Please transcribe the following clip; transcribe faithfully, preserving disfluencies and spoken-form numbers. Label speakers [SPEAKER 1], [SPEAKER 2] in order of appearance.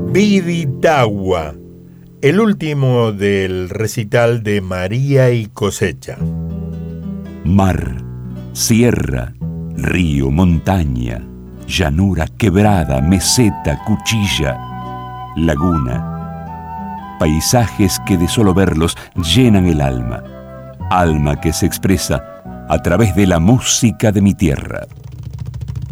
[SPEAKER 1] Viditagua, el último del recital de María y Cosecha.
[SPEAKER 2] Mar, sierra, río, montaña, llanura, quebrada, meseta, cuchilla, laguna. Paisajes que de solo verlos llenan el alma. Alma que se expresa a través de la música de mi tierra.